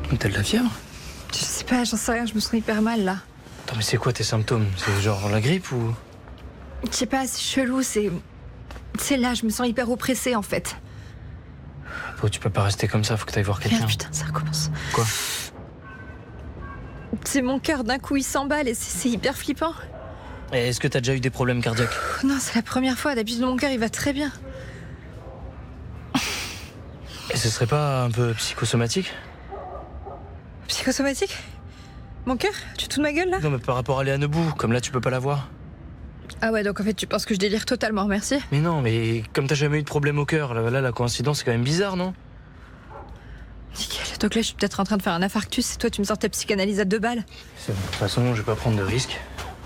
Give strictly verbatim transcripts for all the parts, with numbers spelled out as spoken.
T'as de la fièvre? Je sais pas, j'en sais rien, je me sens hyper mal là. Attends, mais c'est quoi tes symptômes? C'est genre la grippe ou... Je sais pas, c'est chelou, c'est... C'est là, je me sens hyper oppressée en fait. Bon, tu peux pas rester comme ça, faut que t'ailles voir quelqu'un. Merde, putain, ça recommence. Quoi? C'est mon cœur, d'un coup il s'emballe et c'est c'est hyper flippant. Et est-ce que t'as déjà eu des problèmes cardiaques? Pff, non, c'est la première fois, d'habitude mon cœur il va très bien. Et ce serait pas un peu psychosomatique? Psychosomatique? Mon cœur? Tu te fous de ma gueule là? Non, mais par rapport à Léa Nebou, comme là tu peux pas la voir. Ah ouais, donc en fait tu penses que je délire totalement, merci. Mais non, mais comme t'as jamais eu de problème au cœur, là, là la coïncidence c'est quand même bizarre, non? Nickel, donc là je suis peut-être en train de faire un infarctus et toi tu me sors ta psychanalyse à deux balles. C'est bon, de toute façon, je vais pas prendre de risques.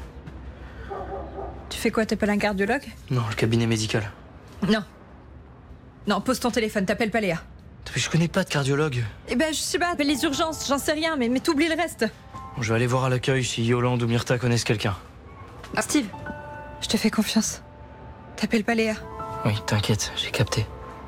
Tu fais quoi, t'appelles un cardiologue? Non, le cabinet médical. Non. Non, pose ton téléphone, t'appelles pas Léa. Mais je connais pas de cardiologue. Eh ben je sais pas, appelle les urgences, j'en sais rien, mais, mais t'oublies le reste. Bon, je vais aller voir à l'accueil si Yolande ou Myrta connaissent quelqu'un. Ah Steve, je te fais confiance. T'appelles pas Léa. Oui, t'inquiète, j'ai capté.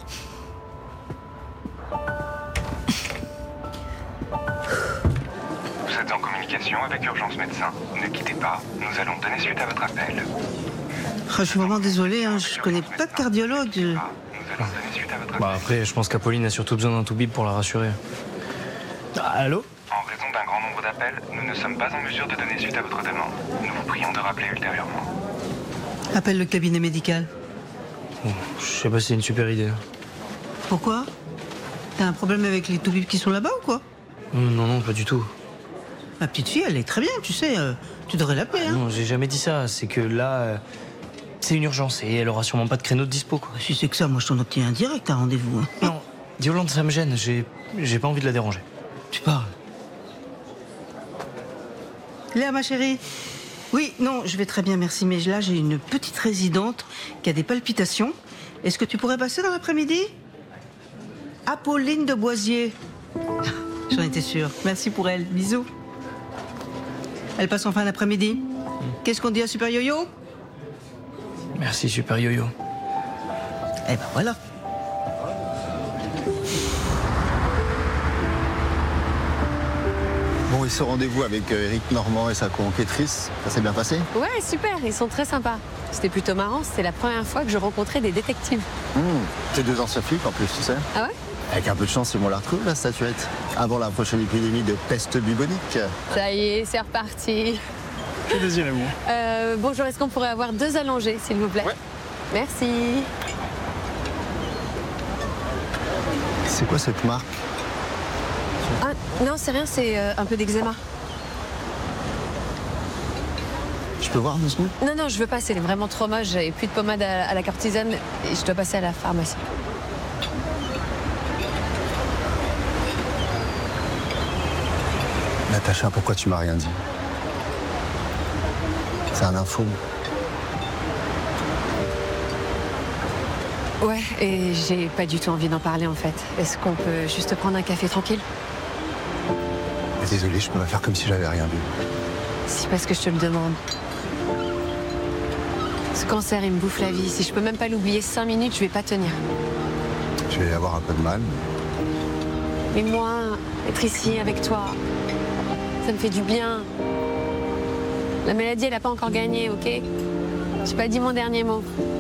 Vous êtes en communication avec Urgence Médecin. Ne quittez pas, nous allons donner suite à votre appel. Oh, je suis vraiment désolée, hein, je connais pas de cardiologue. Nous allons donner suite à votre appel. Bah après, je pense qu'Apolline a surtout besoin d'un toubib pour la rassurer. Ah, allô? En raison d'un grand nombre d'appels, nous ne sommes pas en mesure de donner suite à votre demande. Nous vous prions de rappeler ultérieurement. Appelle le cabinet médical. Bon, je sais pas si c'est une super idée. Pourquoi? T'as un problème avec les toubibs qui sont là-bas ou quoi? Non, non, pas du tout. Ma petite fille, elle est très bien, tu sais. euh, tu devrais l'appeler, hein. Non, j'ai jamais dit ça. C'est que là, euh, c'est une urgence et elle aura sûrement pas de créneau de dispo, quoi. Si c'est que ça, moi je t'en obtiens un direct, un rendez-vous. Hein. Non, Yolande, ça me gêne. J'ai, j'ai pas envie de la déranger. Tu parles. Léa, ma chérie. Oui, non, je vais très bien, merci. Mais là, j'ai une petite résidente qui a des palpitations. Est-ce que tu pourrais passer dans l'après-midi? Apolline de Boisier. J'en étais sûre. Merci pour elle. Bisous. Elle passe en fin d'après-midi. Qu'est-ce qu'on dit à Super Yo-Yo? Merci, super yo-yo. Eh ben voilà. Bon, et ce rendez-vous avec euh, Eric Normand et sa co-enquêtrice, ça s'est bien passé? Ouais, super, ils sont très sympas. C'était plutôt marrant, c'était la première fois que je rencontrais des détectives. Mmh, T'es deux anciens flics en plus, tu sais. Ah ouais? Avec un peu de chance, ils vont la retrouver, la statuette. Avant la prochaine épidémie de peste bubonique. Ça y est, c'est reparti. Que désirez-vous? Euh, bonjour, est-ce qu'on pourrait avoir deux allongés, s'il vous plaît? Ouais. Merci. C'est quoi cette marque? Ah, non, c'est rien, c'est euh, un peu d'eczéma. Je peux voir deux secondes? Non, non, je veux pas, c'est vraiment trop moche. J'avais plus de pommade à, à la cortisone et je dois passer à la pharmacie. Natacha, pourquoi tu m'as rien dit? C'est un info. Ouais, et j'ai pas du tout envie d'en parler en fait. Est-ce qu'on peut juste prendre un café tranquille? Mais désolé, je peux pas faire comme si j'avais rien vu. C'est parce que je te le demande. Ce cancer, il me bouffe la vie. Si je peux même pas l'oublier cinq minutes, je vais pas tenir. Je vais avoir un peu de mal. Mais moi, être ici avec toi, ça me fait du bien. La maladie, elle a pas encore gagné, ok? J'ai pas dit mon dernier mot.